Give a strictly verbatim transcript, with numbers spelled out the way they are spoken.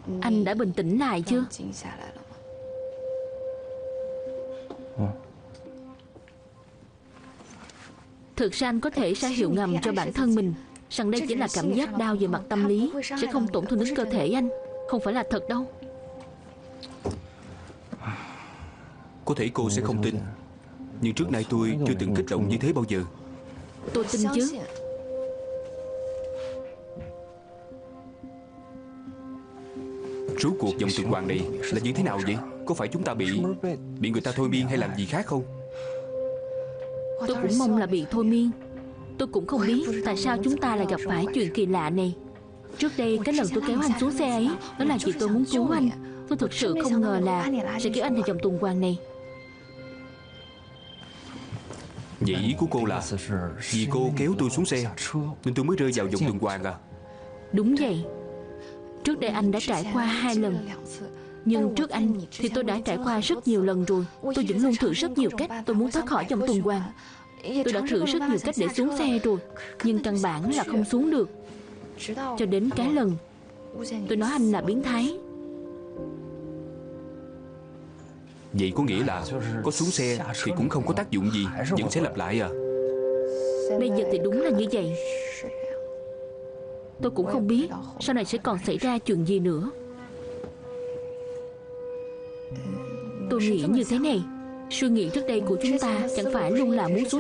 Anh đã bình tĩnh lại chưa? Thực ra anh có thể ra hiệu ngầm cho bản thân mình rằng đây chỉ là cảm giác đau về mặt tâm lý, sẽ không tổn thương đến cơ thể anh. Không phải là thật đâu. Có thể cô sẽ không tin, nhưng trước nay tôi chưa từng kích động như thế bao giờ. Tôi tin chứ. Rốt cuộc vòng tuần hoàn này là như thế nào vậy? Có phải chúng ta bị Bị người ta thôi miên hay làm gì khác không? Tôi cũng mong là bị thôi miên. Tôi cũng không biết tại sao chúng ta lại gặp phải chuyện kỳ lạ này. Trước đây cái lần tôi kéo anh xuống xe ấy, đó là vì tôi muốn cứu anh. Tôi thực sự không ngờ là sẽ kéo anh vào vòng tuần hoàn này. Vậy ý của cô là vì cô kéo tôi xuống xe nên tôi mới rơi vào vòng tuần hoàn à? Đúng vậy. Trước đây anh đã trải qua hai lần, nhưng trước anh thì tôi đã trải qua rất nhiều lần rồi. Tôi vẫn luôn thử rất nhiều cách. Tôi muốn thoát khỏi vòng tuần hoàn. Tôi đã thử rất nhiều cách để xuống xe rồi, nhưng căn bản là không xuống được. Cho đến cái lần tôi nói anh là biến thái. Vậy có nghĩa là có xuống xe thì cũng không có tác dụng gì, vẫn sẽ lặp lại à? Bây giờ thì đúng là như vậy. Tôi cũng không biết sau này sẽ còn xảy ra chuyện gì nữa. Tôi nghĩ như thế này, suy nghĩ trước đây của chúng ta chẳng phải luôn là muốn xuống